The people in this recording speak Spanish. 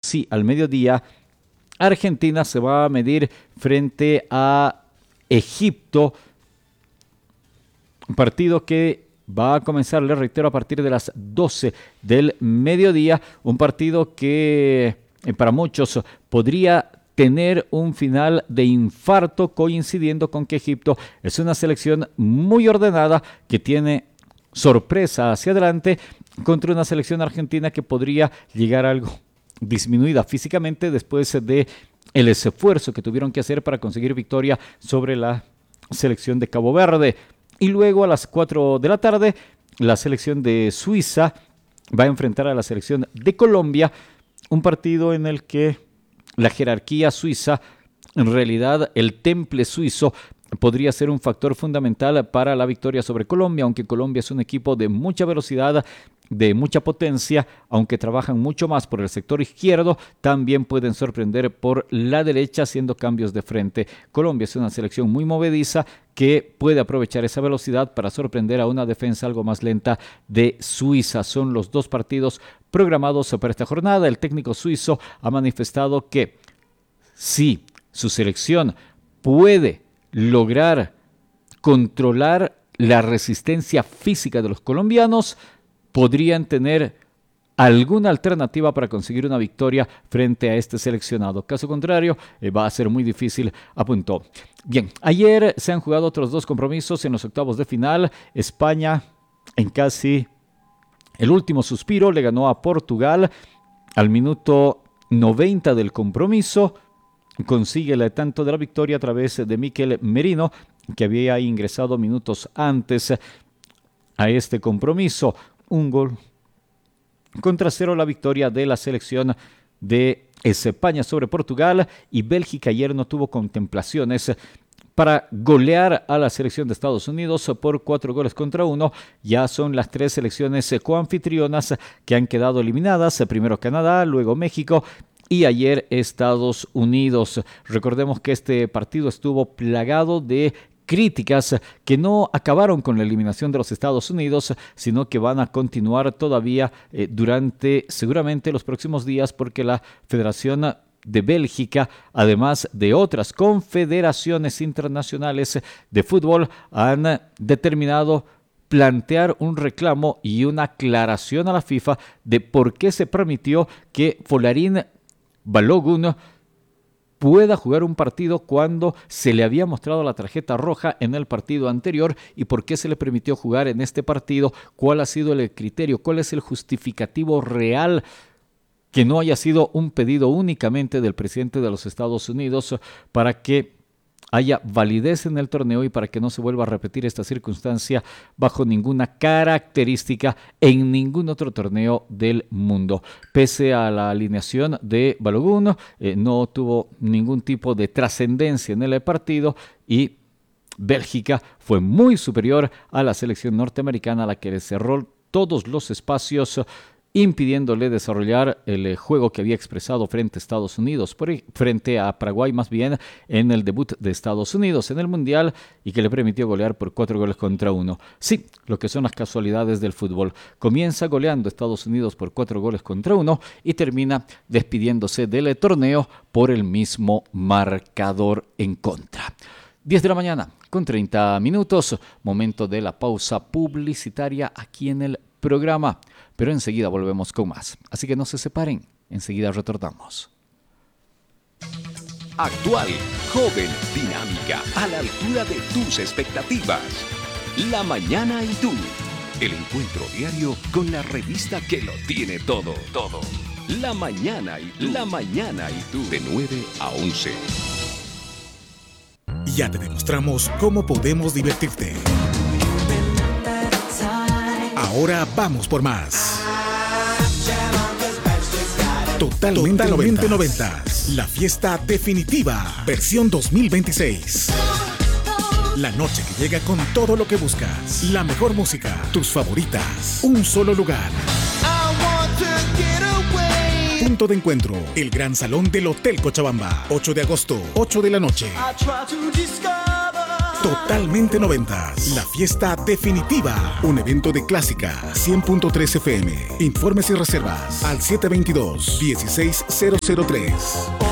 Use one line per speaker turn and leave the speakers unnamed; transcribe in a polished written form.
sí, al mediodía, Argentina se va a medir frente a Egipto. Un partido que va a comenzar, les reitero, a partir de las 12 del mediodía. Un partido que para muchos podría tener un final de infarto, coincidiendo con que Egipto es una selección muy ordenada que tiene sorpresa hacia adelante contra una selección argentina que podría llegar a algo disminuida físicamente después de el esfuerzo que tuvieron que hacer para conseguir victoria sobre la selección de Cabo Verde. Y luego a las 4 de la tarde, la selección de Suiza va a enfrentar a la selección de Colombia, un partido en el que la jerarquía suiza, en realidad el temple suizo, podría ser un factor fundamental para la victoria sobre Colombia, aunque Colombia es un equipo de mucha velocidad, de mucha potencia, aunque trabajan mucho más por el sector izquierdo, también pueden sorprender por la derecha haciendo cambios de frente. Colombia es una selección muy movediza que puede aprovechar esa velocidad para sorprender a una defensa algo más lenta de Suiza. Son los dos partidos programados para esta jornada. El técnico suizo ha manifestado que si su selección puede lograr controlar la resistencia física de los colombianos, podrían tener alguna alternativa para conseguir una victoria frente a este seleccionado. Caso contrario, va a ser muy difícil, apuntó. Bien, ayer se han jugado otros dos compromisos en los octavos de final. España, en casi el último suspiro, le ganó a Portugal al minuto 90 del compromiso. Consigue el tanto de la victoria a través de Mikel Merino, que había ingresado minutos antes a este compromiso. Un gol contra cero, la victoria de la selección de España sobre Portugal, y Bélgica ayer no tuvo contemplaciones para golear a la selección de Estados Unidos por 4-1. Ya son las tres selecciones coanfitrionas que han quedado eliminadas. Primero Canadá, luego México y ayer Estados Unidos. Recordemos que este partido estuvo plagado de críticas que no acabaron con la eliminación de los Estados Unidos, sino que van a continuar todavía durante seguramente los próximos días, porque la Federación de Bélgica, además de otras confederaciones internacionales de fútbol, han determinado plantear un reclamo y una aclaración a la FIFA de por qué se permitió que Folarin Balogun pueda jugar un partido cuando se le había mostrado la tarjeta roja en el partido anterior, y por qué se le permitió jugar en este partido, cuál ha sido el criterio, cuál es el justificativo real, que no haya sido un pedido únicamente del presidente de los Estados Unidos para que haya validez en el torneo y para que no se vuelva a repetir esta circunstancia bajo ninguna característica en ningún otro torneo del mundo. Pese a la alineación de Balogun, no tuvo ningún tipo de trascendencia en el partido, y Bélgica fue muy superior a la selección norteamericana, a la que le cerró todos los espacios, impidiéndole desarrollar el juego que había expresado frente a Estados Unidos, frente a Paraguay más bien, en el debut de Estados Unidos en el Mundial, y que le permitió golear por 4-1. Sí, lo que son las casualidades del fútbol. Comienza goleando Estados Unidos por 4-1 y termina despidiéndose del torneo por el mismo marcador en contra. 10 de la mañana con 30 minutos, momento de la pausa publicitaria aquí en el programa, pero enseguida volvemos con más, así que no se separen, enseguida retornamos.
Actual, joven, dinámica, a la altura de tus expectativas. La Mañana y tú, el encuentro diario con la revista que lo tiene todo. La Mañana y tú, de 9 a 11.
Ya te demostramos cómo podemos divertirte. Ahora vamos por más. Totalmente 90. La fiesta definitiva, versión 2026. La noche que llega con todo lo que buscas. La mejor música, tus favoritas. Un solo lugar. Punto de encuentro, el Gran Salón del Hotel Cochabamba. 8 de agosto, 8 de la noche. Totalmente 90s, la fiesta definitiva. Un evento de Clásica 100.3 FM. Informes y reservas al 722-16003.